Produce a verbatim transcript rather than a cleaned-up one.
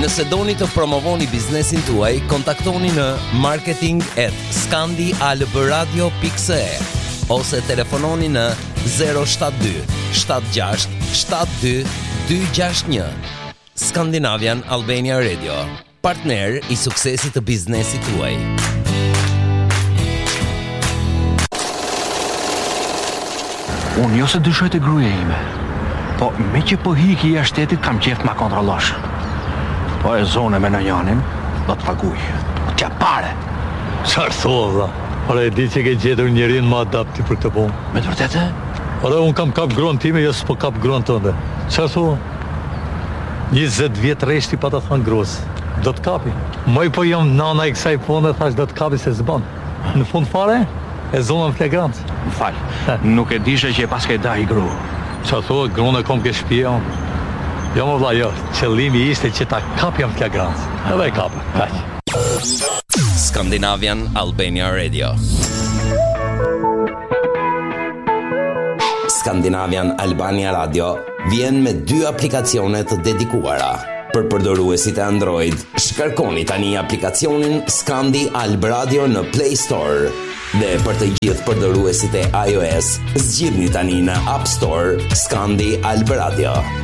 Nëse doni të promovoni biznesin tuaj, kontaktoni në marketing at scandialbradio dot c e ose telefononi në zero shtat dy shtat gjasht shtat dy dy gjasht një. Scandinavian Albania Radio, partner i suksesit të biznesit tuaj. Unë jo se dyshoj të gruaja ime, po me që po hiki jashtë shtetit kam qef ma kontrollosh. Po e zone me në janin, do të paguj. Tja pare. Qarë thua, dha? Ora e di që ke gjetur njërin më adapti për këtë punë. Me të vërtetë? Ora unë kam kap gruan time, jo s'po kap gruan tënde. Qarë thua? njëzet vjet reshti pa të thënë gruas. Do të kapi. Moj po jam nana i kësaj pune, thash do të kapi se s'ban. Në fund fare, e zonën flagrant. Më fal, nuk e dishe që e pas ka i da i gru. Qarë thua, gruan e kom ke shtëpia. Jo më vlla, jo, qëllimi ishte që ta kapjam flagrant. Edhe e kapë, kaq. Scandinavian Albania Radio. Scandinavian Albania Radio vjen me dy aplikacione të dedikuara. Për përdoruesit e Android, shkarkoni tani aplikacionin Scandi Alb Radio në Play Store. Dhe për të gjithë përdoruesit e iOS, zgjidhni tani në App Store Scandi Alb Radio.